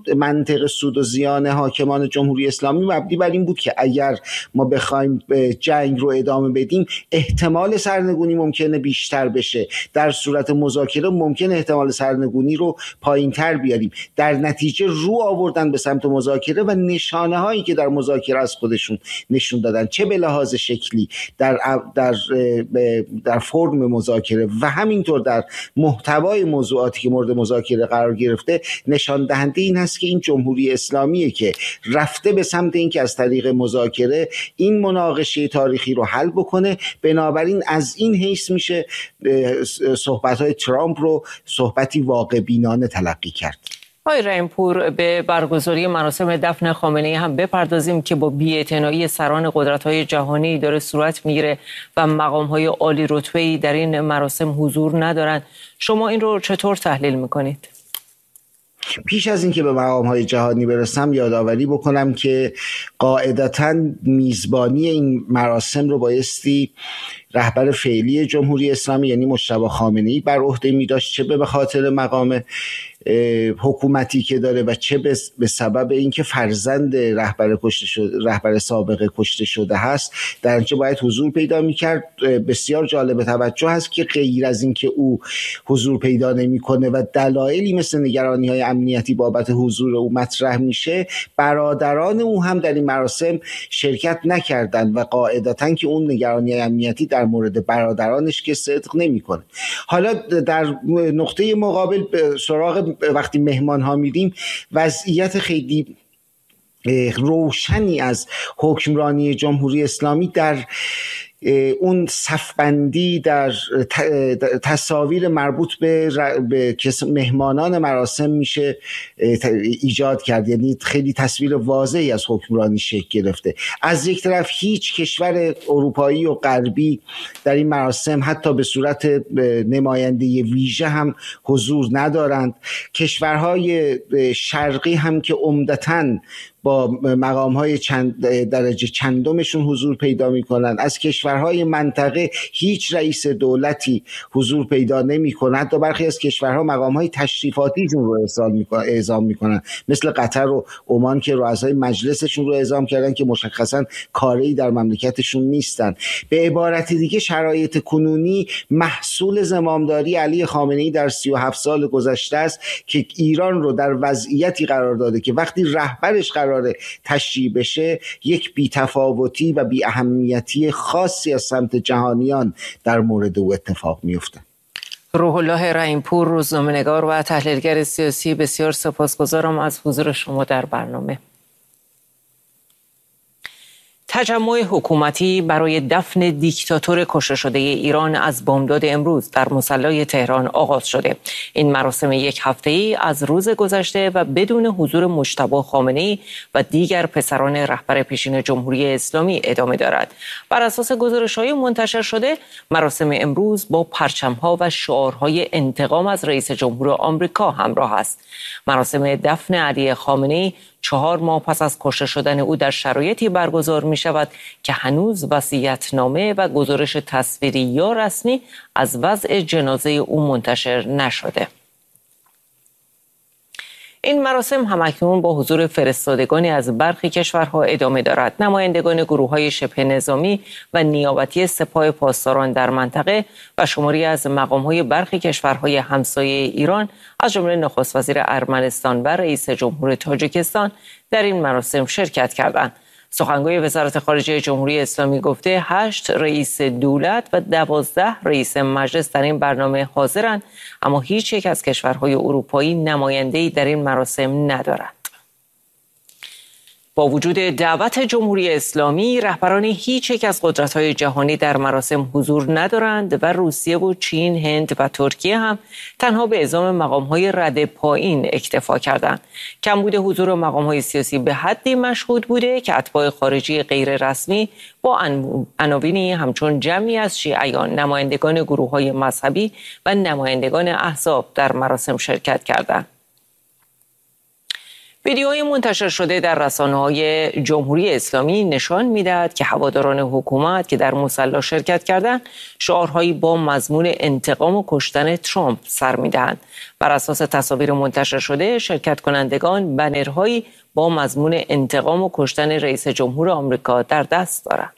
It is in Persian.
منطق سود و زیان حاکمان جمهوری اسلامی مبنی بر این بود که اگر ما بخوایم جنگ رو ادامه بدیم احتمال سرنگونی ممکنه بیشتر بشه، در صورت مذاکره ممکنه احتمال سرنگونی رو پایین‌تر بیاریم. در نتیجه رو آوردن به سمت مذاکره و نشانه هایی که در مذاکره از خودشون نشون دادن، چه به لحاظ شکلی در فرم مذاکره و همینطور در محتوای موضوعاتی که مورد مذاکره قرار گرفته، نشان دهنده این هست که این جمهوری اسلامیه که رفته به سمت این که از طریق مذاکره این مناقشه تاریخی رو حل بکنه. بنابراین از این حیث میشه صحبت‌های ترامپ رو صحبتی واقع بینانه تلقی کرد. آقای رحیم‌پور، به برگزاری مراسم دفن خامنه‌ای هم بپردازیم که با بی‌اعتنایی سران قدرت‌های جهانی داره صورت میگیره و مقام‌های عالی رتبه‌ای در این مراسم حضور ندارند. شما این رو چطور تحلیل می‌کنید؟ پیش از اینکه به مقام‌های جهانی برسم یادآوری بکنم که قاعدتاً میزبانی این مراسم رو بایستی رهبر فعلی جمهوری اسلامی یعنی مجتبی خامنه‌ای بر عهده می‌داشت، چه به خاطر مقام حکومتی که داره و چه به سبب اینکه فرزند رهبر سابق کشته شده هست، در اینجا باید حضور پیدا می‌کرد. بسیار جالب توجه هست که غیر از اینکه او حضور پیدا نمی‌کنه و دلایلی مثل نگرانی‌های امنیتی بابت حضور او مطرح میشه، برادران او هم در این مراسم شرکت نکردند و قاعدتاً که اون نگرانی امنیتی در مورد برادرانش که صدق نمی‌کنه. حالا در نقطه مقابل سراغ وقتی مهمان ها میریم، وضعیت خیلی روشنی از حکمرانی جمهوری اسلامی در اون صفبندی در تصاویر مربوط به مهمانان مراسم میشه ایجاد کرد. یعنی خیلی تصویر واضحی از حکمرانی شکل گرفته. از یک طرف هیچ کشور اروپایی و غربی در این مراسم حتی به صورت نماینده ویژه هم حضور ندارند. کشورهای شرقی هم که عمدتاً با مقام‌های درجه چندمشون حضور پیدا می‌کنن، از کشورهای منطقه هیچ رئیس دولتی حضور پیدا نمی‌کنه. حتی برخی از کشورها مقام‌های تشریفاتیشون رو اعزام می‌کنن، مثل قطر و عمان که رؤسای مجلسشون رو اعزام کردن که مشخصاً کاری در مملکتشون نیستن. به عبارت دیگه شرایط کنونی محصول زمامداری علی خامنه‌ای در 37 سال گذشته است که ایران رو در وضعیتی قرار داده که وقتی رهبرش قرار تشریح بشه یک بی‌تفاوتی و بی اهمیتی خاصی از سمت جهانیان در مورد او اتفاق میفته. روح الله رحیم‌پور، روزنامه‌نگار و تحلیلگر سیاسی، بسیار سپاسگزارم از حضور شما در برنامه. تجمع حکومتی برای دفن دیکتاتور کشته شده ایران از بامداد امروز در مصلی تهران آغاز شده. این مراسم یک هفته‌ای از روز گذشته و بدون حضور مجتبی خامنه‌ای و دیگر پسران رهبر پیشین جمهوری اسلامی ادامه دارد. بر اساس گزارش‌های منتشر شده، مراسم امروز با پرچم‌ها و شعارهای انتقام از رئیس جمهور آمریکا همراه است. مراسم دفن علی خامنه‌ای 4 ماه پس از کشته شدن او در شرایطی برگزار می شود که هنوز وصیت‌نامه و گزارش تصویری یا رسمی از وضع جنازه او منتشر نشده. این مراسم همکنون با حضور فرستادگانی از برخی کشورها ادامه دارد. نمایندگان گروه‌های شبه نظامی و نیابتی سپاه پاسداران در منطقه و شماری از مقام‌های برخی کشورهای همسایه ایران از جمله نخست وزیر ارمنستان و رئیس جمهور تاجیکستان در این مراسم شرکت کردند. سخنگوی وزارت خارجه جمهوری اسلامی گفته 8 رئیس دولت و 12 رئیس مجلس در این برنامه حاضرند، اما هیچ یک از کشورهای اروپایی نماینده‌ای در این مراسم ندارند. با وجود دعوت جمهوری اسلامی، رهبران هیچ یک از قدرت‌های جهانی در مراسم حضور ندارند و روسیه و چین، هند و ترکیه هم تنها به اعزام مقام‌های رده پایین اکتفا کردند. کمبود حضور مقام‌های سیاسی به حدی مشهود بوده که اتباع خارجی غیر رسمی با عناوینی همچون جمعی از شیعیان، نمایندگان گروه‌های مذهبی و نمایندگان احزاب در مراسم شرکت کردند. ویدیوهای منتشر شده در رسانه‌های جمهوری اسلامی نشان می‌دهد که هواداران حکومت که در مصلی شرکت کردند شعارهایی با مضمون انتقام و کشتن ترامپ سر می‌دهند. بر اساس تصاویر منتشر شده شرکت کنندگان بنرهایی با مضمون انتقام و کشتن رئیس جمهور آمریکا در دست دارند.